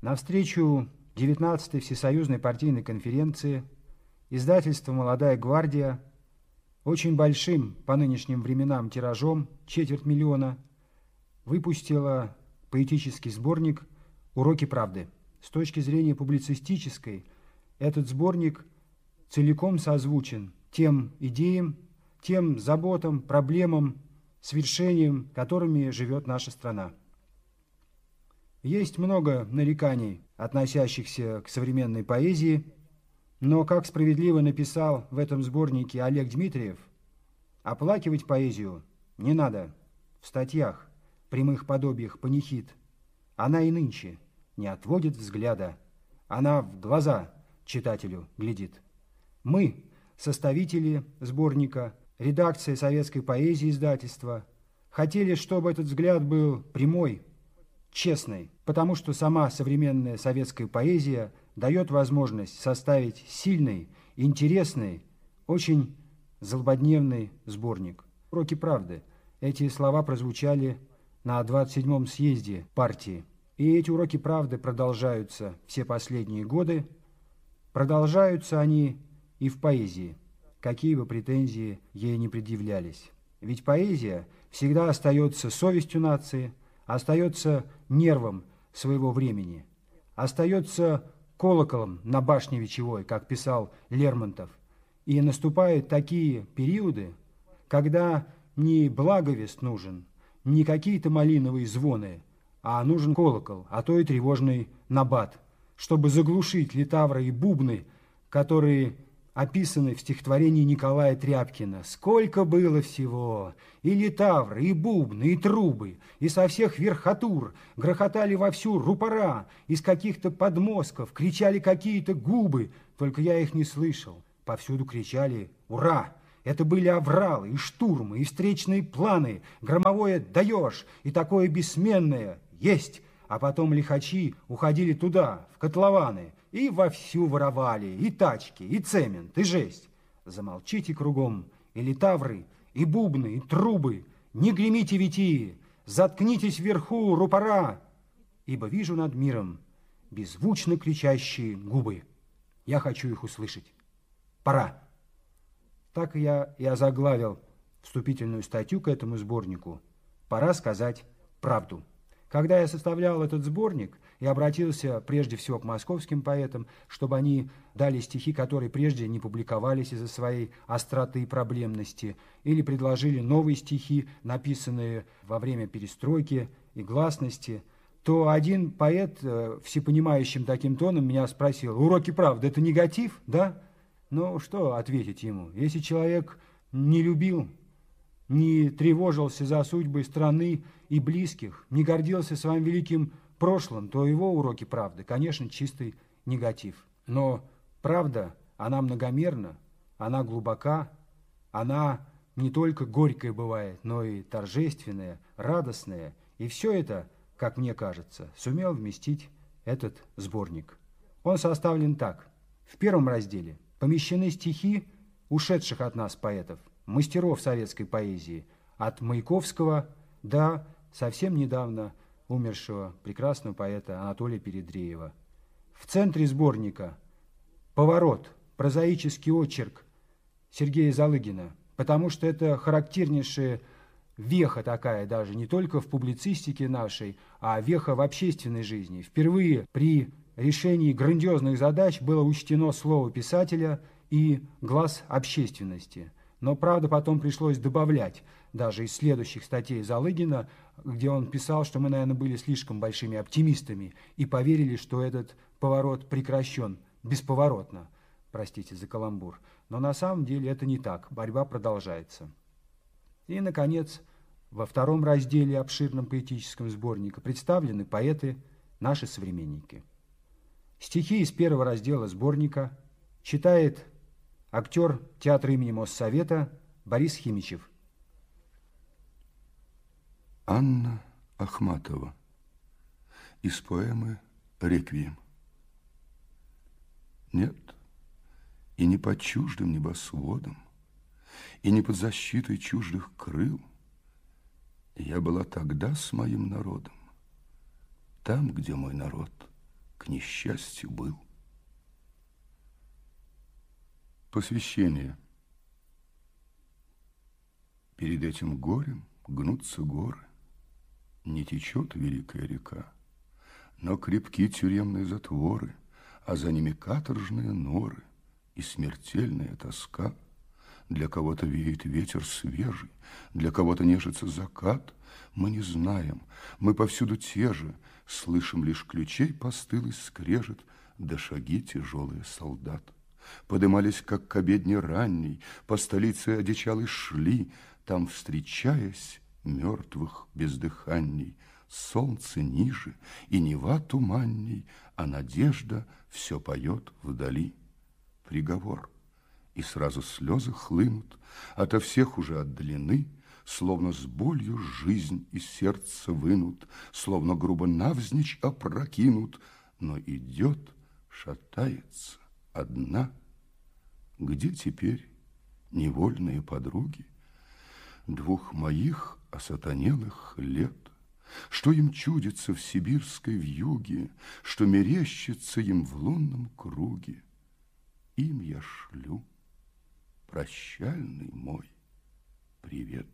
Навстречу 19-й Всесоюзной партийной конференции издательство «Молодая гвардия» очень большим по нынешним временам тиражом, 250 000, выпустило поэтический сборник «Уроки правды». С точки зрения публицистической, этот сборник целиком созвучен тем идеям, тем заботам, проблемам, свершениям, которыми живет наша страна. Есть много нареканий, относящихся к современной поэзии, но, как справедливо написал в этом сборнике Олег Дмитриев, оплакивать поэзию не надо. В статьях, прямых подобиях панихид, она и нынче не отводит взгляда, она в глаза читателю глядит. Мы, составители сборника, редакция советской поэзии издательства, хотели, чтобы этот взгляд был прямой, честный, потому что сама современная советская поэзия дает возможность составить сильный, интересный, очень злободневный сборник. «Уроки правды». Эти слова прозвучали на 27-м съезде партии. И эти уроки правды продолжаются все последние годы. Продолжаются они и в поэзии, какие бы претензии ей не предъявлялись. Ведь поэзия всегда остается совестью нации, остается нервом своего времени, остается колоколом на башне вечевой, как писал Лермонтов. И наступают такие периоды, когда не благовест нужен, не какие-то малиновые звоны, а нужен колокол, а то и тревожный набат, чтобы заглушить литавры и бубны, которые описаны в стихотворении Николая Тряпкина. Сколько было всего! И литавры, и бубны, и трубы, и со всех верхотур грохотали вовсю рупора, из каких-то подмостков кричали какие-то губы, только я их не слышал. Повсюду кричали «Ура!». Это были авралы, и штурмы, и встречные планы, громовое «даешь» и такое бессменное «есть». А потом лихачи уходили туда, в котлованы, и вовсю воровали и тачки, и цемент, и жесть. Замолчите кругом, и литавры, и бубны, и трубы, не гремите витии, заткнитесь вверху, рупора, ибо вижу над миром беззвучно кричащие губы. Я хочу их услышать. Пора. Так я и озаглавил вступительную статью к этому сборнику. Пора сказать правду. Когда я составлял этот сборник, я обратился прежде всего к московским поэтам, чтобы они дали стихи, которые прежде не публиковались из-за своей остроты и проблемности, или предложили новые стихи, написанные во время перестройки и гласности, то один поэт всепонимающим таким тоном меня спросил: «Уроки правды – это негатив, да?» Ну, что ответить ему? Если человек не любил, не тревожился за судьбы страны и близких, не гордился своим великим прошлым, то его уроки правды, конечно, чистый негатив. Но правда, она многомерна, она глубока, она не только горькая бывает, но и торжественная, радостная. И все это, как мне кажется, сумел вместить этот сборник. Он составлен так. В первом разделе помещены стихи ушедших от нас поэтов, мастеров советской поэзии, от Маяковского до совсем недавно умершего прекрасного поэта Анатолия Передреева. В центре сборника поворот, прозаический очерк Сергея Залыгина, потому что это характернейшая веха такая даже, не только в публицистике нашей, а веха в общественной жизни. Впервые при решении грандиозных задач было учтено слово писателя и глаз общественности. Но, правда, потом пришлось добавлять даже из следующих статей Залыгина, где он писал, что мы, наверное, были слишком большими оптимистами и поверили, что этот поворот прекращен бесповоротно. Простите за каламбур. Но на самом деле это не так. Борьба продолжается. И, наконец, во втором разделе обширном поэтическом сборника представлены поэты, наши современники. Стихи из первого раздела сборника читает актер театра имени Моссовета Борис Химичев. Анна Ахматова из поэмы «Реквием». Нет, и не под чуждым небосводом, и не под защитой чуждых крыл я была тогда с моим народом, там, где мой народ к несчастью был. Посвящение. Перед этим горем гнутся горы, не течет великая река, но крепки тюремные затворы, а за ними каторжные норы и смертельная тоска. Для кого-то веет ветер свежий, для кого-то нежится закат. Мы не знаем, мы повсюду те же, слышим лишь ключей постылый скрежет, да шаги тяжелые солдат. Подымались, как к обедне ранней, по столице одичалой шли, там, встречаясь, мертвых бездыханней. Солнце ниже, и Нева туманней, а надежда все поет вдали. Приговор. И сразу слезы хлынут, ото всех уже отдалены, словно с болью жизнь из сердца вынут, словно грубо навзничь опрокинут, но идет, шатается одна. Где теперь невольные подруги двух моих осатанелых лет? Что им чудится в сибирской вьюге, что мерещится им в лунном круге? Им я шлю прощальный мой привет.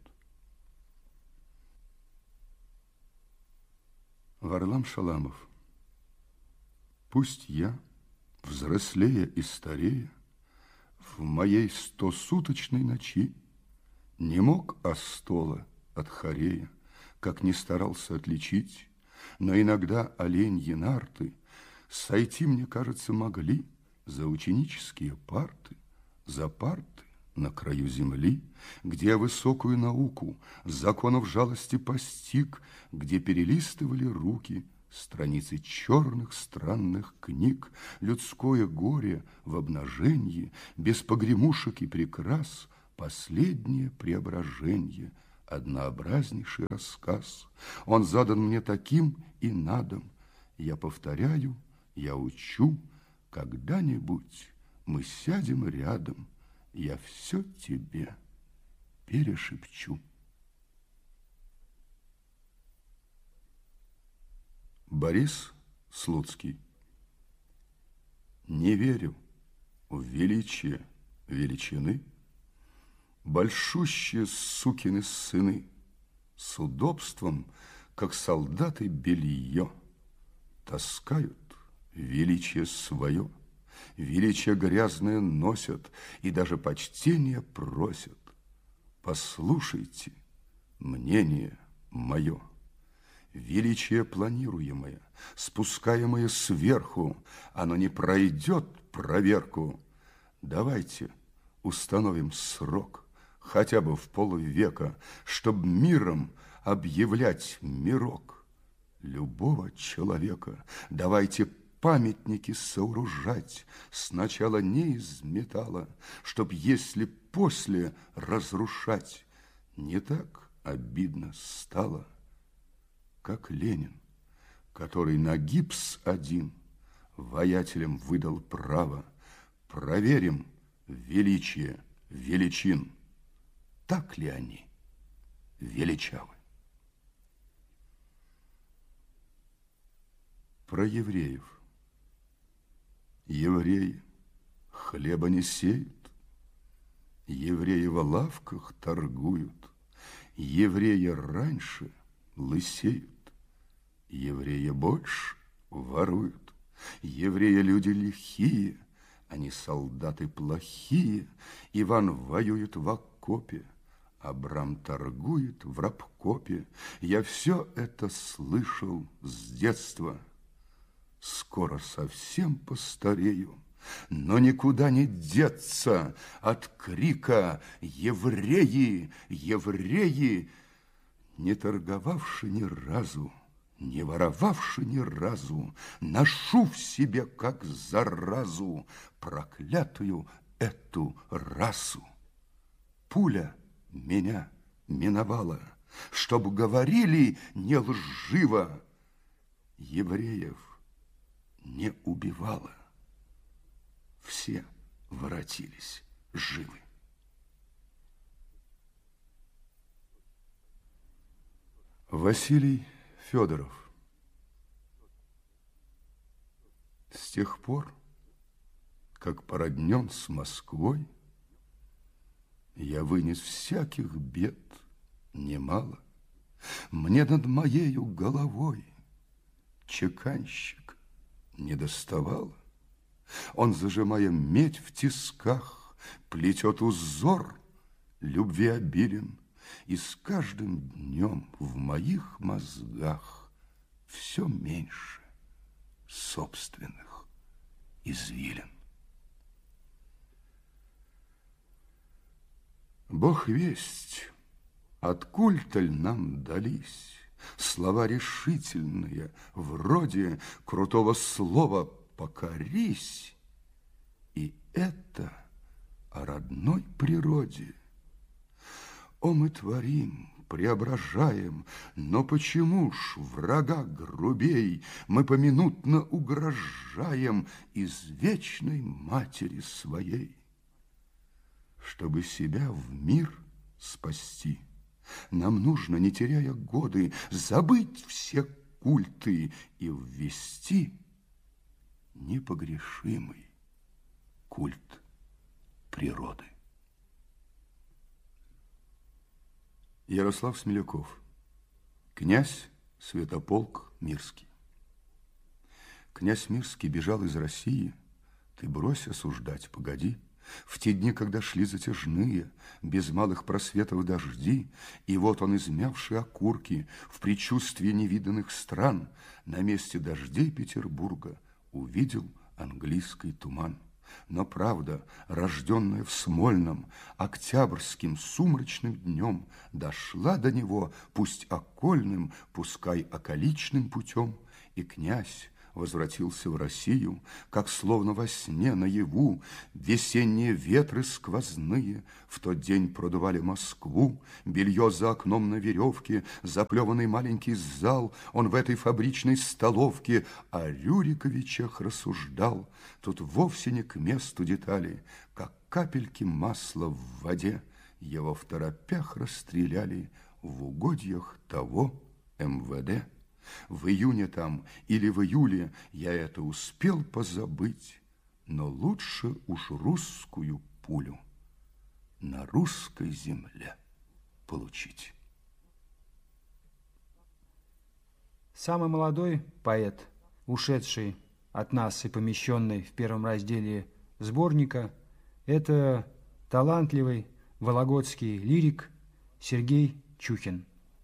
Варлам Шаламов. Пусть я, взрослея и старея, в моей стосуточной ночи не мог Астола от Хорея, как не старался отличить, но иногда оленьи нарты сойти, мне кажется, могли за ученические парты, за парты на краю земли, где я высокую науку законов жалости постиг, где перелистывали руки страницы черных странных книг, людское горе в обнаженье, без погремушек и прикрас, последнее преображенье, однообразнейший рассказ. Он задан мне таким и надом. Я повторяю, я учу, когда-нибудь мы сядем рядом, я все тебе перешепчу. Борис Слуцкий. Не верю в величие величины, большущие сукины сыны с удобством, как солдаты белье, таскают величие свое, величие грязное носят и даже почтение просят. Послушайте мнение мое. Величие планируемое, спускаемое сверху, оно не пройдет проверку. Давайте установим срок, хотя бы в полвека, чтоб миром объявлять мирок любого человека. Давайте памятники сооружать сначала не из металла, чтоб, если после разрушать, не так обидно стало, как Ленин, который на гипс один воятелям выдал право. Проверим величие величин, так ли они величавы. Про евреев. Евреи хлеба не сеют, евреи в лавках торгуют, евреи раньше лысеют, евреи больше воруют, евреи люди лихие, они солдаты плохие. Иван воюет в окопе, Абрам торгует в рабкопе. Я все это слышал с детства. Скоро совсем постарею, но никуда не деться от крика «Евреи! Евреи!», не торговавши ни разу, не воровавши ни разу, ношу в себе, как заразу, проклятую эту расу. Пуля меня миновала, чтоб говорили не лживо, евреев не убивала. Все воротились живы. Василий Федоров. С тех пор, как породнен с Москвой, я вынес всяких бед немало. Мне над моею головой чеканщик не доставало. Он, зажимая медь в тисках, плетет узор любви обилен, и с каждым днем в моих мозгах все меньше собственных извилин. Бог весть, откуль-то нам дались слова решительные, вроде крутого слова «покорись», и это о родной природе. О, мы творим, преображаем, но почему ж врага грубей мы поминутно угрожаем из вечной матери своей? Чтобы себя в мир спасти, нам нужно, не теряя годы, забыть все культы и ввести непогрешимый культ природы. Ярослав Смеляков, князь Святополк Мирский. Князь Мирский бежал из России, ты брось осуждать, погоди. В те дни, когда шли затяжные, без малых просветов дожди, и вот он, измявший окурки, в предчувствии невиданных стран, на месте дождей Петербурга увидел английский туман. Но правда, рожденная в Смольном, октябрьским сумрачным днем, дошла до него, пусть окольным, пускай околичным путем, и князь возвратился в Россию, как словно во сне наяву. Весенние ветры сквозные в тот день продували Москву, белье за окном на веревке, заплеванный маленький зал, он в этой фабричной столовке о Рюриковичах рассуждал. Тут вовсе не к месту детали, как капельки масла в воде, его в торопях расстреляли в угодьях того МВД. В июне там или в июле я это успел позабыть, но лучше уж русскую пулю на русской земле получить. Самый молодой поэт, ушедший от нас и помещенный в первом разделе сборника, это талантливый вологодский лирик Сергей Чухин.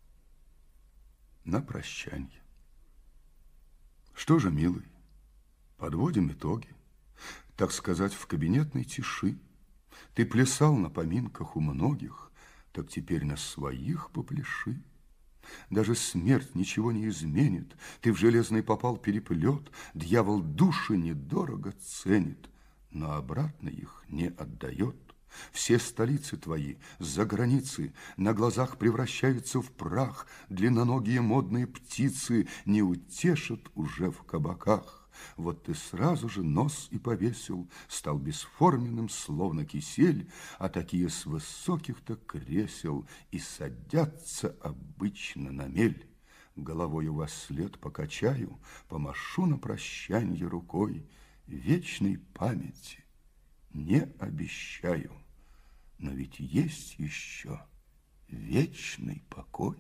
На прощанье. Что же, милый, подводим итоги, так сказать, в кабинетной тиши. Ты плясал на поминках у многих, так теперь на своих попляши. Даже смерть ничего не изменит, ты в железный попал переплет, дьявол души недорого ценит, но обратно их не отдает. Все столицы твои за границы на глазах превращаются в прах, длинноногие модные птицы не утешат уже в кабаках. Вот ты сразу же нос и повесил, стал бесформенным, словно кисель, а такие с высоких-то кресел и садятся обычно на мель. Головою во след покачаю, помашу на прощанье рукой, вечной памяти не обещаю, но ведь есть еще вечный покой.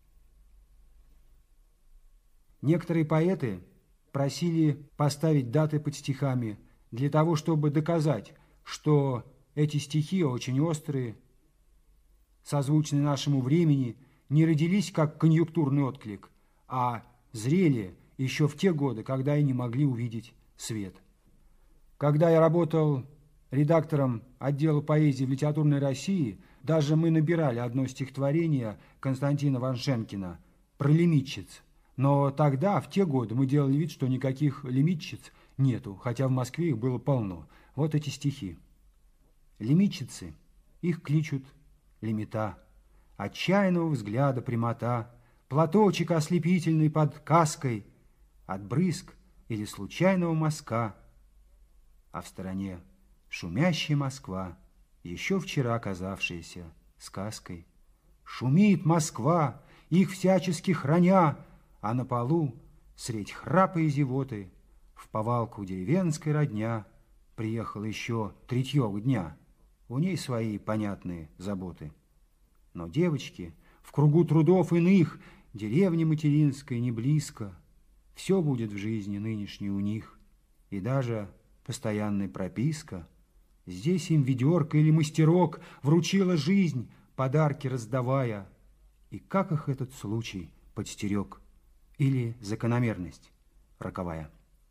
Некоторые поэты просили поставить даты под стихами для того, чтобы доказать, что эти стихи очень острые, созвучны нашему времени, не родились как конъюнктурный отклик, а зрели еще в те годы, когда они могли увидеть свет. Когда я работал редактором отдела поэзии в «Литературной России», даже мы набирали одно стихотворение Константина Ваншенкина про лимитчиц. Но тогда, в те годы, мы делали вид, что никаких лимитчиц нету, хотя в Москве их было полно. Вот эти стихи. Лимитчицы, их кличут лимита, отчаянного взгляда прямота, платочек ослепительный под каской, от брызг или случайного мазка, а в стороне шумящая Москва, еще вчера казавшаяся сказкой. Шумит Москва, их всячески храня, а на полу, средь храпа и зевоты, в повалку деревенской родня приехала еще третьего дня. У ней свои понятные заботы. Но девочки в кругу трудов иных, деревня материнская не близко. Все будет в жизни нынешней у них, и даже постоянная прописка. Здесь им ведерко или мастерок вручила жизнь, подарки раздавая. И как их этот случай подстерег? Или закономерность роковая?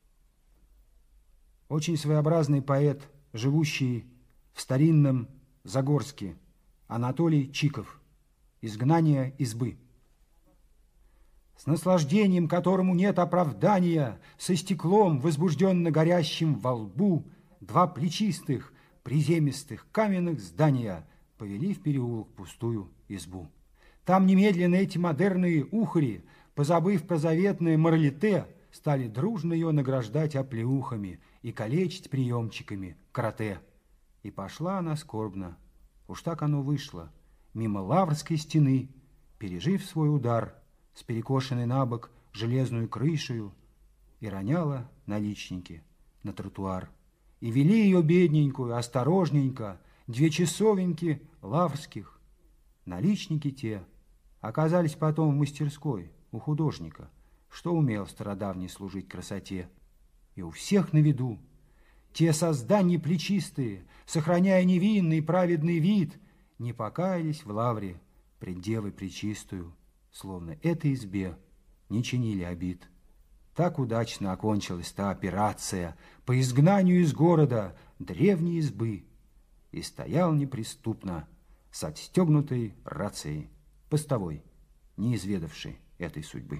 Очень своеобразный поэт, живущий в старинном Загорске, Анатолий Чиков. «Изгнание избы». С наслаждением, которому нет оправдания, со стеклом, возбужденно горящим во лбу, два плечистых, приземистых каменных здания повели в переулок пустую избу. Там немедленно эти модерные ухари, позабыв про заветное моралите, стали дружно ее награждать оплеухами и калечить приемчиками карате. И пошла она скорбно, уж так оно вышло, мимо Лаврской стены, пережив свой удар с перекошенной на бок железную крышею, и роняла наличники на тротуар. И вели ее бедненькую, осторожненько, 2 часовеньки Лаврских. Наличники те оказались потом в мастерской у художника, что умел стародавний служить красоте. И у всех на виду те создания плечистые, сохраняя невинный и праведный вид, не покаялись в лавре пред Девой Пречистую, словно этой избе не чинили обид. Так удачно окончилась та операция по изгнанию из города древней избы, и стоял неприступно с отстегнутой рацией постовой, не изведавший этой судьбы.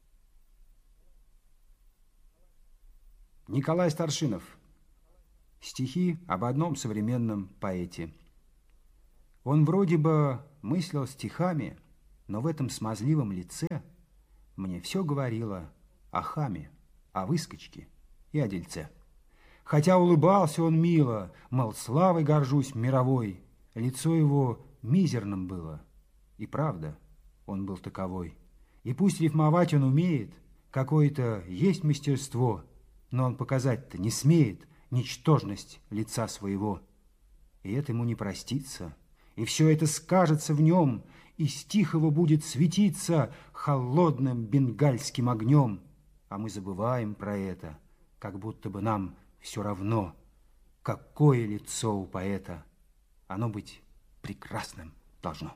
Николай Старшинов. Стихи об одном современном поэте. Он вроде бы мыслил стихами, но в этом смазливом лице мне все говорило о хаме, о выскочке и о дельце. Хотя улыбался он мило, мол, славой горжусь мировой, лицо его мизерным было. И правда, он был таковой. И пусть рифмовать он умеет, какое-то есть мастерство, но он показать-то не смеет ничтожность лица своего. И это ему не простится, и все это скажется в нем, и стих его будет светиться холодным бенгальским огнем. А мы забываем про это, как будто бы нам все равно, какое лицо у поэта. Оно быть прекрасным должно.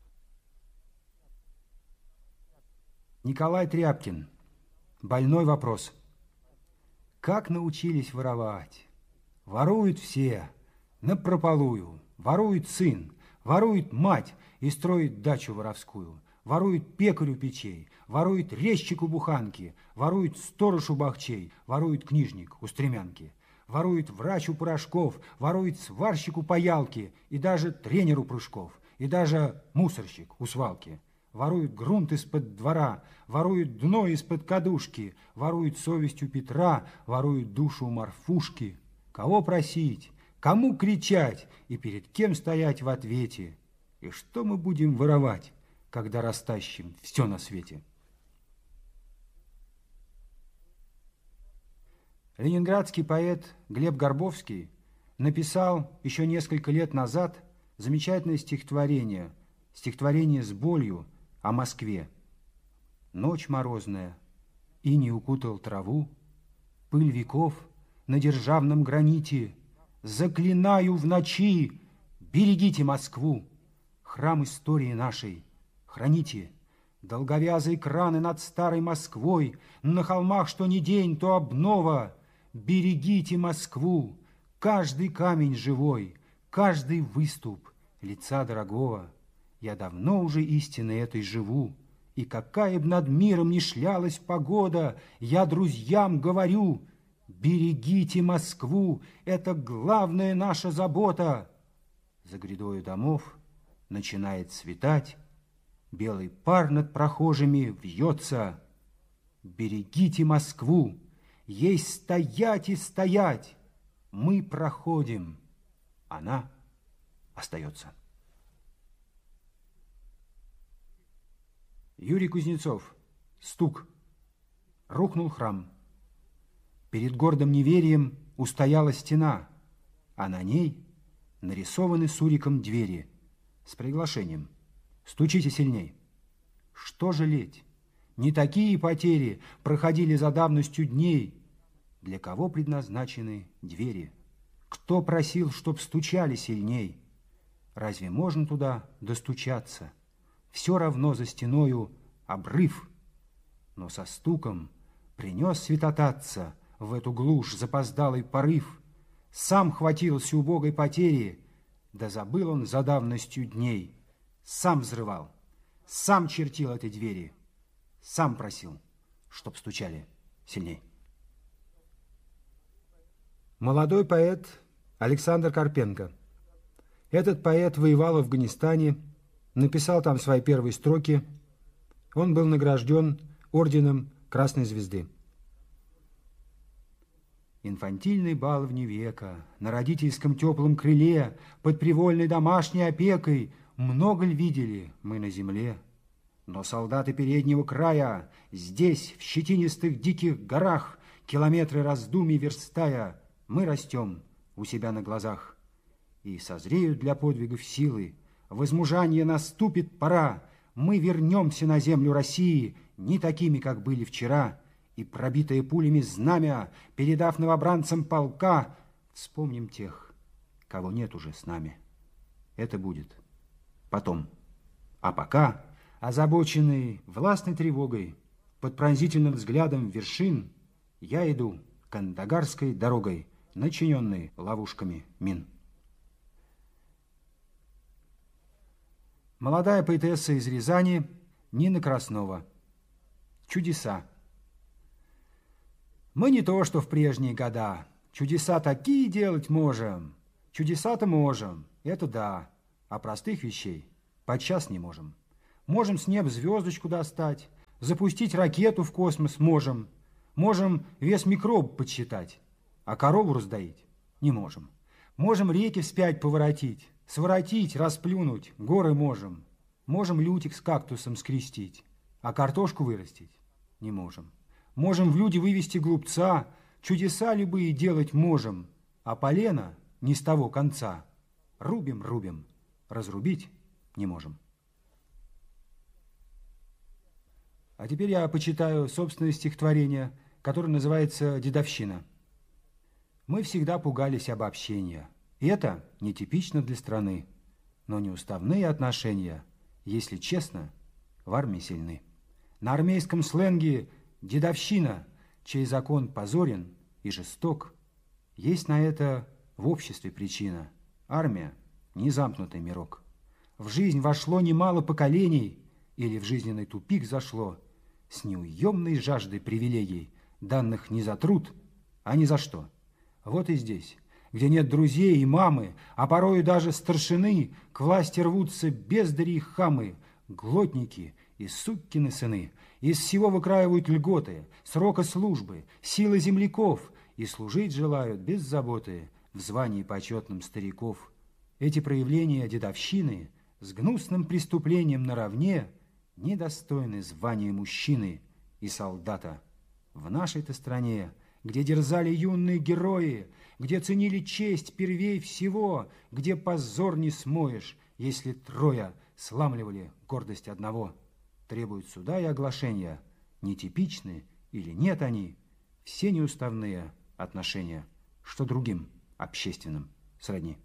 Николай Тряпкин. Больной вопрос. Как научились воровать? Воруют все, напропалую. Ворует сын, ворует мать и строит дачу воровскую. Ворует пекарю печей, ворует резчику буханки, ворует сторож у бахчей, ворует книжник у стремянки, ворует врач у порошков, ворует сварщик у паялки и даже тренер у прыжков, и даже мусорщик у свалки. Ворует грунт из-под двора, ворует дно из-под кадушки, ворует совесть у Петра, ворует душу у Марфушки. Кого просить, кому кричать и перед кем стоять в ответе? И что мы будем воровать, когда растащим все на свете? Ленинградский поэт Глеб Горбовский написал еще несколько лет назад замечательное стихотворение с болью о Москве. Ночь морозная, иней укутал траву, пыль веков на державном граните. Заклинаю в ночи, берегите Москву, храм истории нашей храните. Долговязые краны над старой Москвой, на холмах что ни день, то обнова. Берегите Москву, каждый камень живой, каждый выступ лица дорогого. Я давно уже истиной этой живу, и какая б над миром ни шлялась погода, я друзьям говорю: берегите Москву, это главная наша забота. За грядою домов начинает светать, белый пар над прохожими вьется. Берегите Москву, ей стоять и стоять. Мы проходим, она остается. Юрий Кузнецов. Стук. Рухнул храм. Перед гордым неверием устояла стена, а на ней нарисованы суриком двери с приглашением: «Стучите сильней». Что жалеть? Не такие потери проходили за давностью дней. Для кого предназначены двери? Кто просил, чтоб стучали сильней? Разве можно туда достучаться? Все равно за стеною обрыв. Но со стуком принес святотатца в эту глушь запоздалый порыв. Сам хватился убогой потери, да забыл он за давностью дней. Сам взрывал, сам чертил эти двери, сам просил, чтоб стучали сильней. Молодой поэт Александр Карпенко. Этот поэт воевал в Афганистане, написал там свои первые строки. Он был награжден орденом Красной Звезды. Инфантильный баловни века, на родительском теплом крыле, под привольной домашней опекой, много ль видели мы на земле? Но солдаты переднего края, здесь, в щетинистых диких горах, километры раздумий верстая, мы растем у себя на глазах. И созреют для подвигов силы, возмужанье наступит пора, мы вернемся на землю России, не такими, как были вчера, и пробитое пулями знамя, передав новобранцам полка, вспомним тех, кого нет уже с нами. Это будет потом. А пока, озабоченный властной тревогой, под пронзительным взглядом вершин, я иду кандагарской дорогой, начиненной ловушками мин. Молодая поэтесса из Рязани Нина Краснова. Чудеса. Мы не то, что в прежние года. Чудеса такие делать можем. Чудеса-то можем, это да. А простых вещей подчас не можем. Можем с неба звездочку достать, запустить ракету в космос можем. Можем вес микроб подсчитать, а корову раздоить не можем. Можем реки вспять поворотить, своротить, расплюнуть, горы можем. Можем лютик с кактусом скрестить, а картошку вырастить не можем. Можем в люди вывести глупца, чудеса любые делать можем, а полено не с того конца. Рубим, рубим, разрубить не можем. А теперь я почитаю собственное стихотворение, которое называется «Дедовщина». Мы всегда пугались обобщения. И это нетипично для страны, но неуставные отношения, если честно, в армии сильны. На армейском сленге «дедовщина», чей закон позорен и жесток, есть на это в обществе причина. Армия – незамкнутый мирок. В жизнь вошло немало поколений, или в жизненный тупик зашло, с неуемной жаждой привилегий, данных не за труд, а ни за что. Вот и здесь, где нет друзей и мамы, а порою даже старшины, к власти рвутся бездари и хамы, глотники и суккины сыны. Из всего выкраивают льготы, срока службы, силы земляков, и служить желают без заботы в звании почетным стариков. Эти проявления дедовщины с гнусным преступлением наравне недостойны звания мужчины и солдата. В нашей-то стране, где дерзали юные герои, где ценили честь первей всего, где позор не смоешь, если трое сламливали гордость одного, требуют суда и оглашения, нетипичны или нет они, все неуставные отношения, что другим общественным сродни.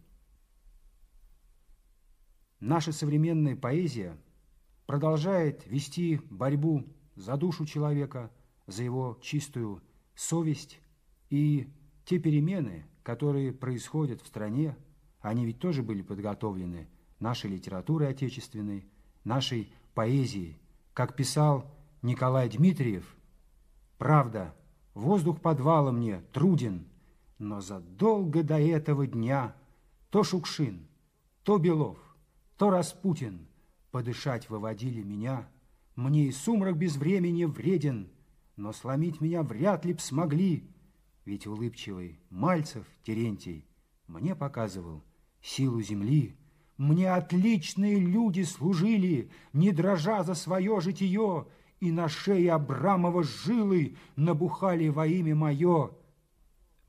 Наша современная поэзия продолжает вести борьбу за душу человека, за его чистую совесть, и те перемены, которые происходят в стране, они ведь тоже были подготовлены нашей литературой отечественной, нашей поэзией. Как писал Николай Дмитриев: «Правда, воздух подвала мне труден, но задолго до этого дня то Шукшин, то Белов, то Распутин подышать выводили меня. Мне и сумрак без времени вреден, но сломить меня вряд ли б смогли, ведь улыбчивый Мальцев Терентий мне показывал силу земли. Мне отличные люди служили, не дрожа за свое житие, и на шее Абрамова жилы набухали во имя мое.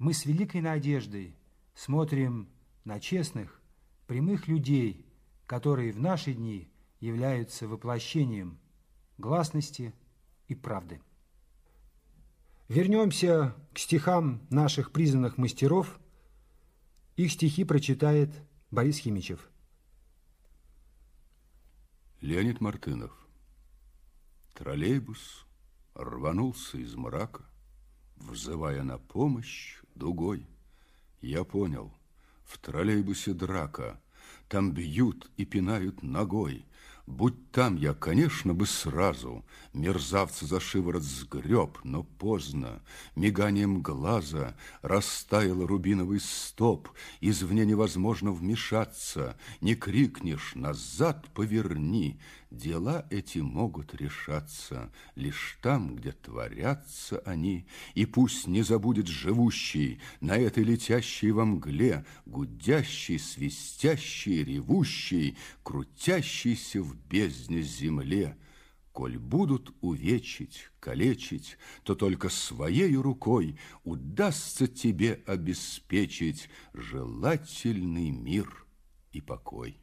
мы с великой надеждой смотрим на честных, прямых людей, которые в наши дни являются воплощением гласности и правды. Вернемся к стихам наших признанных мастеров. Их стихи прочитает Борис Химичев. Леонид Мартынов. Троллейбус рванулся из мрака, взывая на помощь дугой. Я понял, в троллейбусе драка, там бьют и пинают ногой. Будь там я, конечно, бы сразу мерзавца за шиворот сгреб, но поздно, миганием глаза растаял рубиновый стоп, извне невозможно вмешаться, не крикнешь «назад поверни», дела эти могут решаться лишь там, где творятся они, и пусть не забудет живущий на этой летящей во мгле, гудящий, свистящий, ревущий, крутящийся в бездне земле. Коль будут увечить, калечить, то только своей рукой удастся тебе обеспечить желательный мир и покой.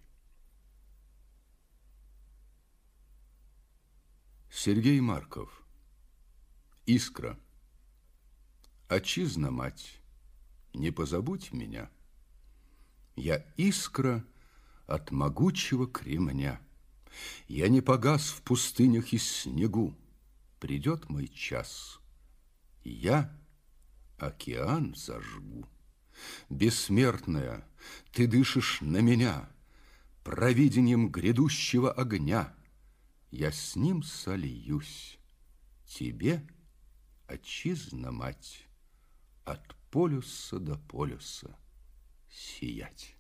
Сергей Марков. Искра. Отчизна мать, не позабудь меня. Я искра от могучего кремня. Я не погас в пустынях и снегу. Придет мой час, я океан зажгу. Бессмертная, ты дышишь на меня провидением грядущего огня. Я с ним сольюсь. Тебе, отчизна мать, от полюса до полюса сиять.